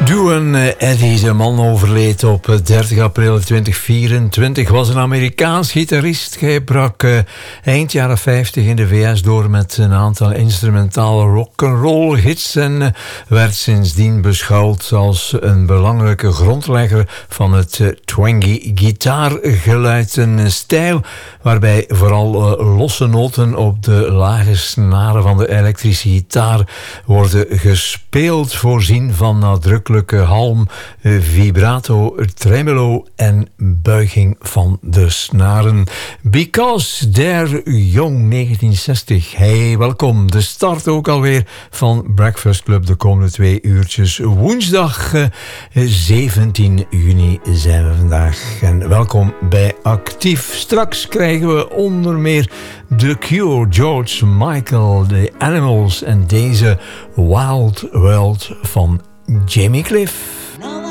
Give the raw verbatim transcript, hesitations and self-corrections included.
Duan Eddy, de man overleed op dertig april tweeduizend vierentwintig, was een Amerikaans gitarist. Hij brak uh, eind jaren vijftig in de V S door met een aantal instrumentale rock'n'roll hits en uh, werd sindsdien beschouwd als een belangrijke grondlegger van het uh, twangy gitaargeluid. Een stijl waarbij vooral uh, losse noten op de lage snaren van de elektrische gitaar worden gespeeld, voorzien van nadrukkelijke halm, vibrato, tremolo en buiging van de snaren. Because They're Young, negentien zestig. Hey, welkom. De start ook alweer van Breakfast Club de komende twee uurtjes. Woensdag eh, zeventien juni zijn we vandaag. En welkom bij Actief. Straks krijgen we onder meer The Cure, George Michael, The Animals en deze Wild World van Jimmy Cliff.